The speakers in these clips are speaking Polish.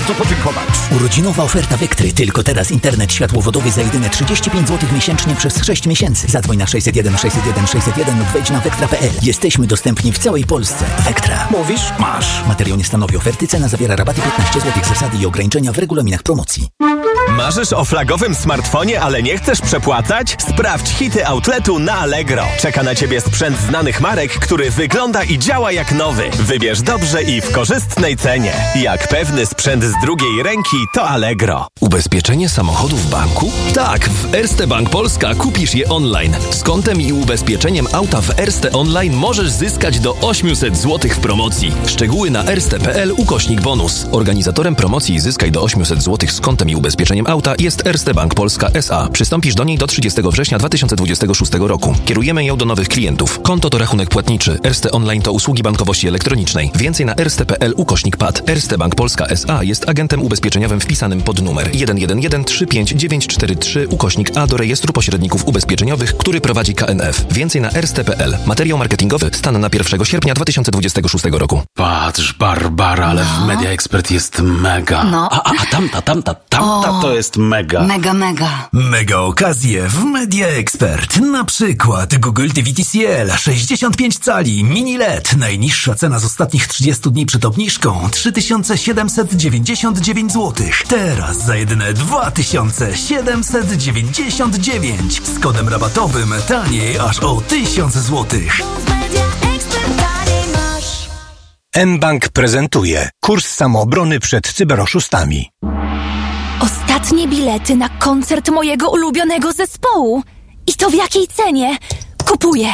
bardzo podziękować. Urodzinowa oferta Vectry. Tylko teraz internet światłowodowy za jedyne 35 zł miesięcznie przez 6 miesięcy. Zadzwoń na 601 601 601 lub wejdź na vectra.pl. Jesteśmy dostępni w całej Polsce. Vectra. Mówisz? Masz. Materiał nie stanowi oferty. Cena zawiera rabaty 15 zł. Zasady i ograniczenia w regulaminach promocji. Marzysz o flagowym smartfonie, ale nie chcesz przepłacać? Sprawdź hity outletu na Allegro. Czeka na Ciebie sprzęt znanych marek, który wygląda i działa jak nowy. Wybierz dobrze i w korzystnej cenie. Jak pewny sprzęt z drugiej ręki, to Allegro. Ubezpieczenie samochodu w banku? Tak, w Erste Bank Polska kupisz je online. Z kontem i ubezpieczeniem auta w Erste Online możesz zyskać do 800 zł w promocji. Szczegóły na erste.pl/bonus. Organizatorem promocji Zyskaj do 800 zł z kontem i ubezpieczeniem auta jest Erste Bank Polska S.A. Przystąpisz do niej do 30 września 2026 roku. Kierujemy ją do nowych klientów. Konto to rachunek płatniczy. Erste Online to usługi bankowości elektronicznej. Więcej na erste.pl/PAD. Erste Bank Polska S.A. jest agentem ubezpieczeniowym wpisanym pod numer 111-35943/A do rejestru pośredników ubezpieczeniowych, który prowadzi KNF. Więcej na erste.pl. Materiał marketingowy. Stan na 1 sierpnia 2026 roku. Patrz, Barbara, ale w Media Expert jest mega. No. A tamta to jest mega. Mega. Mega okazje w Media Expert. Na przykład Google TV TCL 65 cali mini LED. Najniższa cena z ostatnich 30 dni przed obniżką 3799 zł. Teraz za jedyne 2799. Z kodem rabatowym taniej aż o 1000 zł. mBank prezentuje kurs samoobrony przed cyberoszustami. Ostatnie bilety na koncert mojego ulubionego zespołu. I to w jakiej cenie? Kupuję.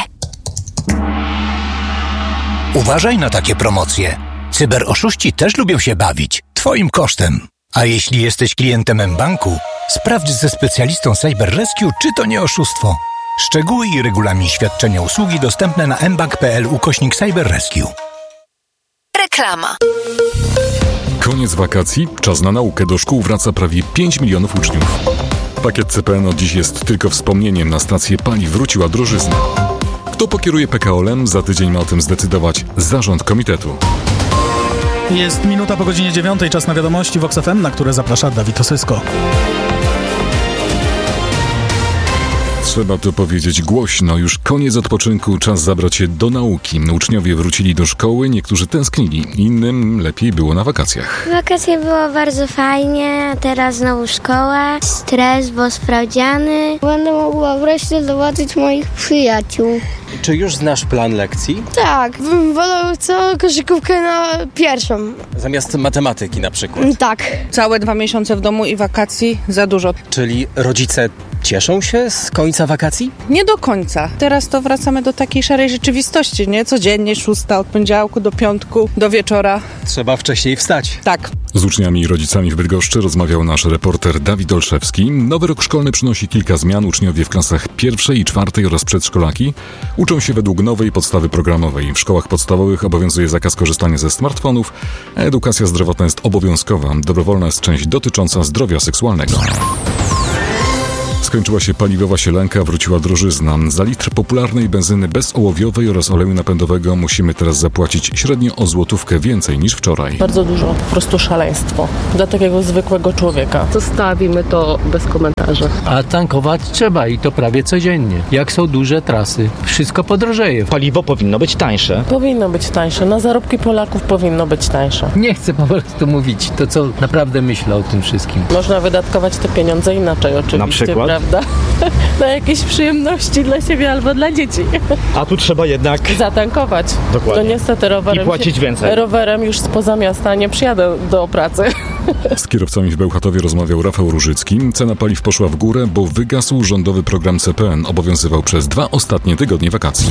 Uważaj na takie promocje. Cyberoszuści też lubią się bawić. Twoim kosztem. A jeśli jesteś klientem mBanku, sprawdź ze specjalistą Cyber Rescue, czy to nie oszustwo. Szczegóły i regulamin świadczenia usługi dostępne na mbank.pl/Cyber Rescue. Reklama. Koniec wakacji, czas na naukę. Do szkół wraca prawie 5 milionów uczniów. Pakiet CPN od dziś jest tylko wspomnieniem. Na stację paliw wróciła drożyzna. Kto pokieruje PKO-em? Za tydzień ma o tym zdecydować zarząd komitetu. Jest minuta po godzinie 9, czas na wiadomości Vox FM, na które zaprasza Dawid Osysko. Trzeba to powiedzieć głośno. Już koniec odpoczynku, czas zabrać się do nauki. Uczniowie wrócili do szkoły, niektórzy tęsknili, innym lepiej było na wakacjach. Wakacje było bardzo fajnie, a teraz znowu szkoła, stres, bo sprawdziany. Będę mogła wreszcie zobaczyć moich przyjaciół. Czy już znasz plan lekcji? Tak, bym wolał całą koszykówkę na pierwszą. Zamiast matematyki na przykład? Tak. Całe 2 miesiące w domu i wakacji za dużo. Czyli rodzice cieszą się z końca wakacji? Nie do końca. Teraz to wracamy do takiej szarej rzeczywistości, nie? Codziennie 6 od poniedziałku do piątku, do wieczora. Trzeba wcześniej wstać. Tak. Z uczniami i rodzicami w Bydgoszczy rozmawiał nasz reporter Dawid Olszewski. Nowy rok szkolny przynosi kilka zmian. Uczniowie w klasach 1. i 4. oraz przedszkolaki uczą się według nowej podstawy programowej. W szkołach podstawowych obowiązuje zakaz korzystania ze smartfonów, a edukacja zdrowotna jest obowiązkowa. Dobrowolna jest część dotycząca zdrowia seksualnego. Skończyła się paliwowa sielanka, wróciła drożyzna. Za litr popularnej benzyny bezołowiowej oraz oleju napędowego musimy teraz zapłacić średnio o złotówkę więcej niż wczoraj. Bardzo dużo, po prostu szaleństwo dla takiego zwykłego człowieka. Zostawimy to bez komentarzy. A tankować trzeba i to prawie codziennie. Jak są duże trasy, wszystko podrożeje. Paliwo powinno być tańsze. Powinno być tańsze. Na zarobki Polaków powinno być tańsze. Nie chcę po prostu mówić to, co naprawdę myślę o tym wszystkim. Można wydatkować te pieniądze inaczej oczywiście. Na przykład? Prawda? Na jakieś przyjemności dla siebie albo dla dzieci. A tu trzeba jednak zatankować. Dokładnie. No niestety rowerem i płacić więcej. Rowerem już spoza miasta nie przyjadę do pracy. Z kierowcami w Bełchatowie rozmawiał Rafał Różycki. Cena paliw poszła w górę, bo wygasł rządowy program CPN. Obowiązywał przez 2 ostatnie tygodnie wakacji.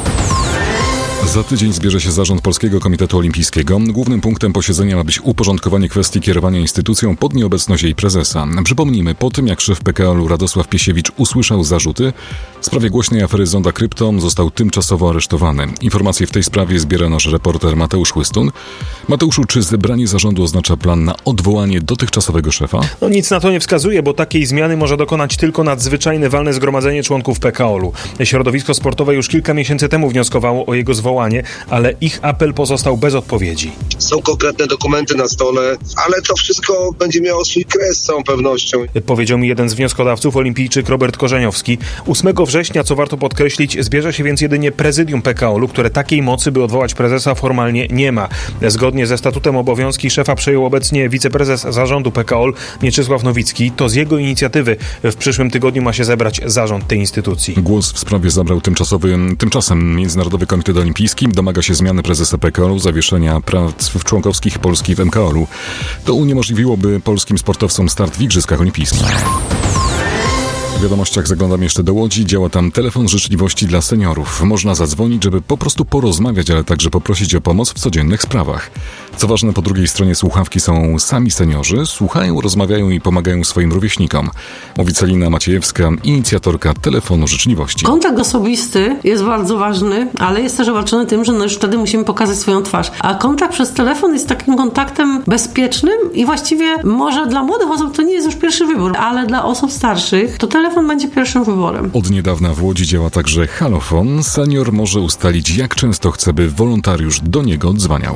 Za tydzień zbierze się zarząd Polskiego Komitetu Olimpijskiego. Głównym punktem posiedzenia ma być uporządkowanie kwestii kierowania instytucją pod nieobecność jej prezesa. Przypomnijmy, po tym jak szef PKO-u Radosław Piesiewicz usłyszał zarzuty, w sprawie głośnej afery Zonda Krypto został tymczasowo aresztowany. Informacje w tej sprawie zbiera nasz reporter Mateusz Chłystun. Mateuszu, czy zebranie zarządu oznacza plan na odwołanie dotychczasowego szefa? No nic na to nie wskazuje, bo takiej zmiany może dokonać tylko nadzwyczajne walne zgromadzenie członków PKO-u. Środowisko sportowe już kilka miesięcy temu wnioskowało o jego zwolnienie odwołanie, ale ich apel pozostał bez odpowiedzi. Są konkretne dokumenty na stole, ale to wszystko będzie miało swój kres z całą pewnością. Powiedział mi jeden z wnioskodawców, olimpijczyk Robert Korzeniowski. 8 września, co warto podkreślić, zbierze się więc jedynie prezydium PKOL-u, które takiej mocy, by odwołać prezesa, formalnie nie ma. Zgodnie ze statutem obowiązki szefa przejął obecnie wiceprezes zarządu PKOL Mieczysław Nowicki. To z jego inicjatywy w przyszłym tygodniu ma się zebrać zarząd tej instytucji. Głos w sprawie zabrał tymczasem Międzynarodowy Komitet Olimpijski. Domaga się zmiany prezesa PKOL-u, zawieszenia prac członkowskich Polski w MKOL-u. To uniemożliwiłoby polskim sportowcom start w Igrzyskach Olimpijskich. W wiadomościach zaglądam jeszcze do Łodzi. Działa tam telefon życzliwości dla seniorów. Można zadzwonić, żeby po prostu porozmawiać, ale także poprosić o pomoc w codziennych sprawach. Co ważne, po drugiej stronie słuchawki są sami seniorzy. Słuchają, rozmawiają i pomagają swoim rówieśnikom. Mówi Celina Maciejewska, inicjatorka telefonu życzliwości. Kontakt osobisty jest bardzo ważny, ale jest też obarczony tym, że już wtedy musimy pokazać swoją twarz. A kontakt przez telefon jest takim kontaktem bezpiecznym i właściwie może dla młodych osób to nie jest już pierwszy wybór, ale dla osób starszych to telefon będzie pierwszym wyborem. Od niedawna w Łodzi działa także halofon. Senior może ustalić, jak często chce, by wolontariusz do niego odzwaniał.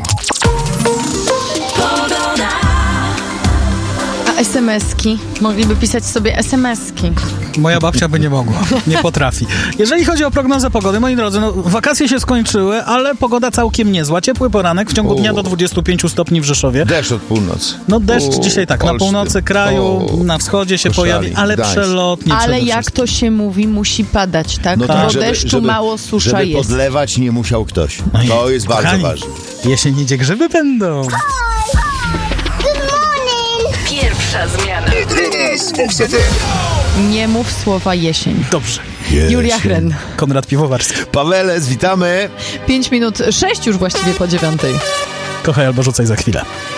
A SMS-ki? Mogliby pisać sobie SMS-ki. Moja babcia by nie mogła. Nie potrafi. Jeżeli chodzi o prognozę pogody, moi drodzy, wakacje się skończyły, ale pogoda całkiem niezła. Ciepły poranek, w ciągu dnia do 25 stopni w Rzeszowie. Deszcz od północy. No deszcz dzisiaj tak, na północy kraju, na wschodzie się pojawi, ale Gdańsk. przelotnie. Ale jak to się mówi, musi padać, tak? No tak, bo deszczu mało, susza żeby jest. podlewać nie musiał ktoś. To jest bardzo ważne. Jesień idzie, grzyby będą. Pierwsza zmiana. Nie mów słowa jesień. Dobrze. Julia Chren. Konrad Piwowarski. Paweles, witamy. 5 minut, 6 już właściwie po 9. Kochaj albo rzucaj za chwilę.